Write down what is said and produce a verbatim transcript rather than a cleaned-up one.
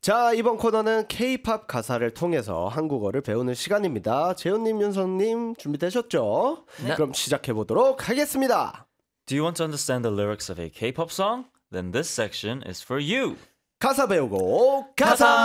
자, 이번 코너는 K-팝 가사를 통해서 한국어를 배우는 시간입니다. 재훈님, 윤성님 준비되셨죠? 네. 그럼 시작해보도록 하겠습니다. Do you want to understand the lyrics of a K-pop song? Then this section is for you. 가사 배우고 가사!